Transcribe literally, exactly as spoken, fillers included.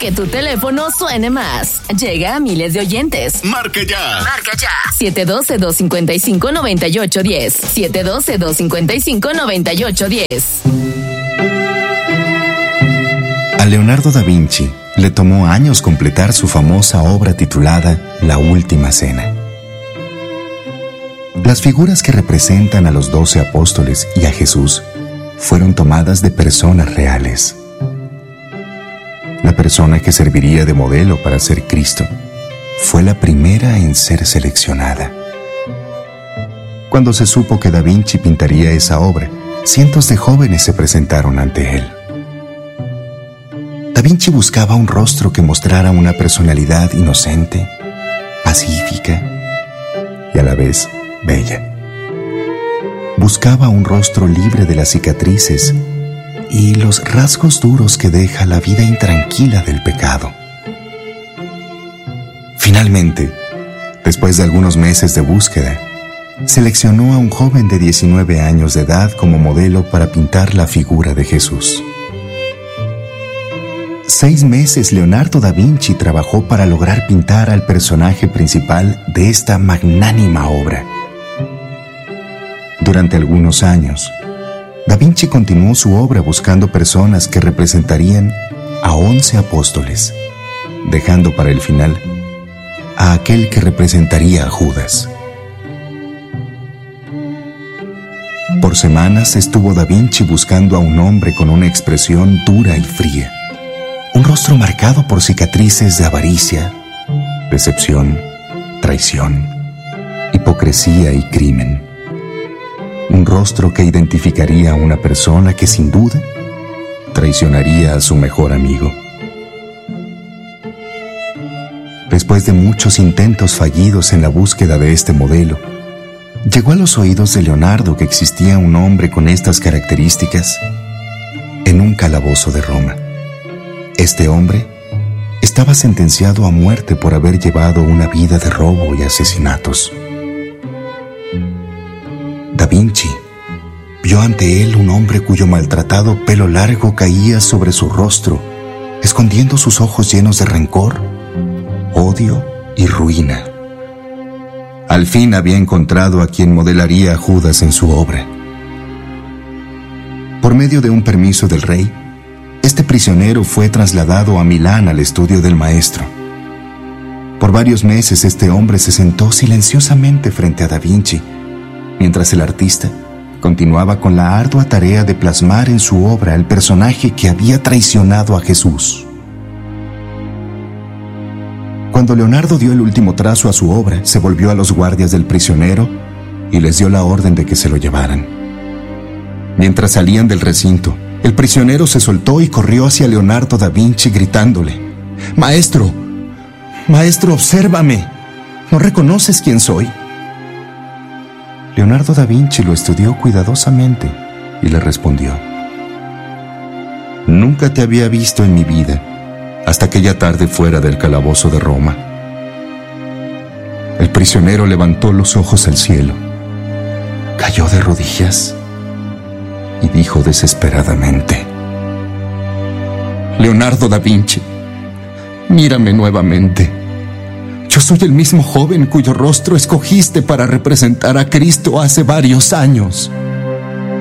que tu teléfono suene más. Llega a miles de oyentes. ¡Marca ya! ¡Marca ya! siete uno dos, dos cinco cinco, nueve ocho uno cero. siete uno dos, dos cinco cinco, nueve ocho uno cero. A Leonardo da Vinci le tomó años completar su famosa obra titulada La Última Cena. Las figuras que representan a los doce apóstoles y a Jesús fueron tomadas de personas reales. La persona que serviría de modelo para ser Cristo fue la primera en ser seleccionada. Cuando se supo que Da Vinci pintaría esa obra, cientos de jóvenes se presentaron ante él. Da Vinci buscaba un rostro que mostrara una personalidad inocente, pacífica y a la vez bella. Buscaba un rostro libre de las cicatrices y los rasgos duros que deja la vida intranquila del pecado. Finalmente, después de algunos meses de búsqueda, seleccionó a un joven de diecinueve años de edad como modelo para pintar la figura de Jesús. Seis meses Leonardo da Vinci trabajó para lograr pintar al personaje principal de esta magnánima obra. Durante algunos años, Da Vinci continuó su obra buscando personas que representarían a once apóstoles, dejando para el final a aquel que representaría a Judas. Por semanas estuvo Da Vinci buscando a un hombre con una expresión dura y fría, un rostro marcado por cicatrices de avaricia, decepción, traición, hipocresía y crimen. Un rostro que identificaría a una persona que sin duda traicionaría a su mejor amigo. Después de muchos intentos fallidos en la búsqueda de este modelo, llegó a los oídos de Leonardo que existía un hombre con estas características en un calabozo de Roma. Este hombre estaba sentenciado a muerte por haber llevado una vida de robo y asesinatos. Da Vinci vio ante él un hombre cuyo maltratado pelo largo caía sobre su rostro, escondiendo sus ojos llenos de rencor, odio y ruina. Al fin había encontrado a quien modelaría a Judas en su obra. Por medio de un permiso del rey, este prisionero fue trasladado a Milán al estudio del maestro. Por varios meses este hombre se sentó silenciosamente frente a Da Vinci, mientras el artista continuaba con la ardua tarea de plasmar en su obra el personaje que había traicionado a Jesús. Cuando Leonardo dio el último trazo a su obra, se volvió a los guardias del prisionero y les dio la orden de que se lo llevaran. Mientras salían del recinto, el prisionero se soltó y corrió hacia Leonardo da Vinci gritándole: «Maestro, maestro, obsérvame. ¿No reconoces quién soy?». Leonardo da Vinci lo estudió cuidadosamente y le respondió: «Nunca te había visto en mi vida hasta aquella tarde fuera del calabozo de Roma». El prisionero levantó los ojos al cielo, cayó de rodillas y dijo desesperadamente: «Leonardo da Vinci, mírame nuevamente. Yo soy el mismo joven cuyo rostro escogiste para representar a Cristo hace varios años».